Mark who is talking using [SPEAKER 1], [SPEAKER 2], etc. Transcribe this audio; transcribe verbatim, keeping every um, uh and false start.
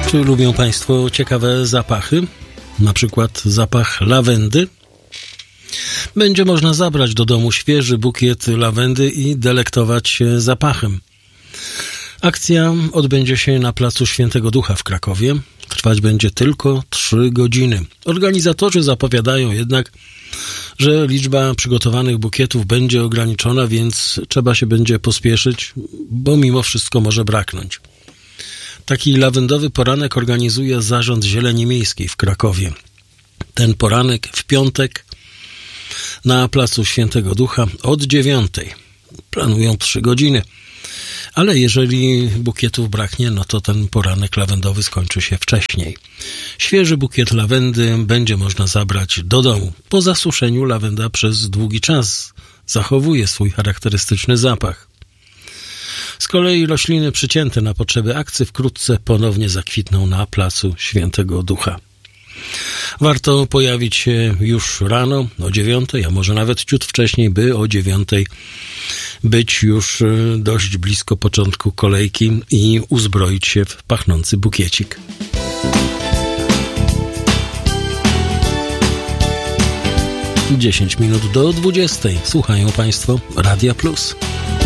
[SPEAKER 1] Czy lubią Państwo ciekawe zapachy? Na przykład zapach lawendy? Będzie można zabrać do domu świeży bukiet lawendy i delektować się zapachem. Akcja odbędzie się na placu Świętego Ducha w Krakowie. Trwać będzie tylko trzy godziny. Organizatorzy zapowiadają jednak, że liczba przygotowanych bukietów będzie ograniczona, więc trzeba się będzie pospieszyć, bo mimo wszystko może braknąć. Taki lawendowy poranek organizuje Zarząd Zieleni Miejskiej w Krakowie. Ten poranek w piątek na placu Świętego Ducha od dziewiątej. Planują trzy godziny. Ale jeżeli bukietów braknie, no to ten poranek lawendowy skończy się wcześniej. Świeży bukiet lawendy będzie można zabrać do domu. Po zasuszeniu lawenda przez długi czas zachowuje swój charakterystyczny zapach. Z kolei rośliny przycięte na potrzeby akcji wkrótce ponownie zakwitną na placu Świętego Ducha. Warto pojawić się już rano o dziewiątej, a może nawet ciut wcześniej, by o dziewiątej być już dość blisko początku kolejki i uzbroić się w pachnący bukiecik. dziesięć minut do dwudziestej. Słuchają Państwo Radia Plus.